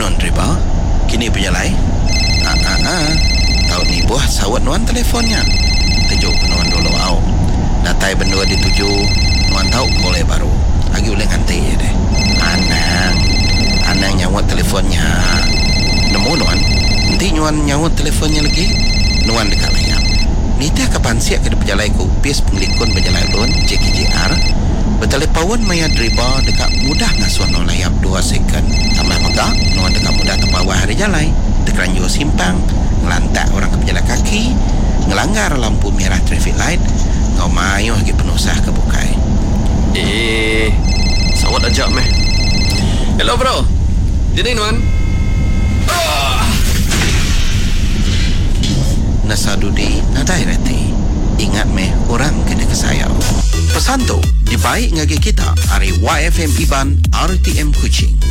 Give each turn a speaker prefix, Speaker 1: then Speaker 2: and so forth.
Speaker 1: Non driba kini berjalai. Tahu ni buah sawat nuan telefonnya. Tujuk nuan dulu au. Datai bendua dituju nuan tahu boleh baru. Agi boleh nganti ya deh. Anang nyawat telefonnya. Nemu nuan. Nanti nuan nyawat telefonnya lagi. Nuan dekat layar. Nita kapan siap ke berjalai ke upis pengelikun berjalai lun JKJR. Bertelepawon maya driba dekat mudah ngasuan no layap 2 second. Tambah megak nuan dekat mudah terbawah hari jalai. Tekeranjur simpang. Ngelantak orang ke berjalan kaki. Ngelanggar lampu merah traffic light. Ngau mayuh lagi penusah ke bukai.
Speaker 2: Sawat ajak meh. Hello bro. Jadi nuan.
Speaker 1: Nasadudi nadai reti. Ingat meh orang kena kesayau. Pesan tu dibaik ngagi kita hari YFM Iban RTM Kuching.